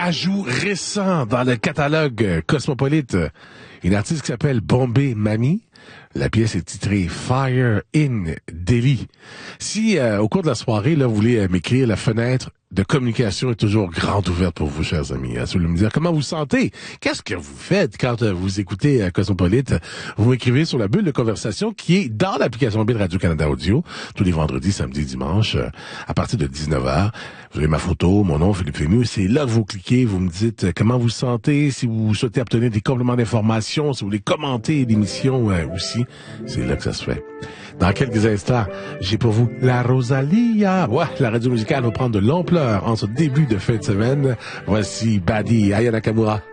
ajout récent dans le catalogue Cosmopolite. Une artiste qui s'appelle Bombay Mami. La pièce est titrée Fire in Delhi. Si au cours de la soirée, là, vous voulez m'écrire, la fenêtre de communication est toujours grande ouverte pour vous, chers amis. Si vous voulez me dire comment vous sentez, qu'est-ce que vous faites quand vous écoutez Cosmopolite, vous m'écrivez sur la bulle de conversation qui est dans l'application mobile Radio-Canada Audio, tous les vendredis, samedis, dimanches, à partir de 19h. Vous avez ma photo, mon nom, Philippe Fému. C'est là que vous cliquez, vous me dites comment vous sentez, si vous souhaitez obtenir des compléments d'information, si vous voulez commenter l'émission aussi. C'est là que ça se fait. Dans quelques instants, j'ai pour vous la Rosalia. Ouais, la radio musicale va prendre de l'ampleur en ce début de fin de semaine. Voici Badi Aya Nakamura.